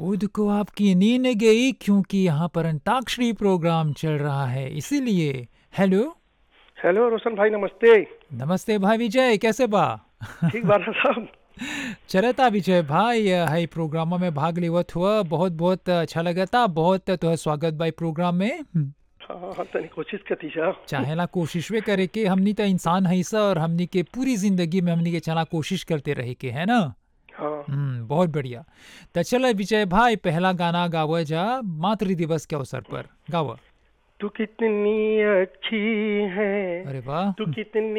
खुद को आपकी नींद गई क्योंकि यहाँ पर अंताक्षरी प्रोग्राम चल रहा है इसीलिए। हेलो। हेलो रोशन भाई, नमस्ते। नमस्ते भाई विजय, कैसे बा? ठीक बात है साहब। चलता विजय भाई, हाई प्रोग्राम में भाग लेवत हुआ, बहुत बहुत अच्छा लगता, बहुत तो स्वागत भाई प्रोग्राम में। हाँ, तनी कोशिश करती साहब। चाहेला कोशिश वे करे के, हमनी तो इंसान है सा और हमनी के पूरी जिंदगी में हमनी के चला कोशिश करते रहे के, है ना। हाँ, बहुत बढ़िया। तो चलो विजय भाई, पहला गाना गावा जा मातृ दिवस के अवसर पर, गावा। तू कितनी अच्छी है, अरे वाह। तू कितनी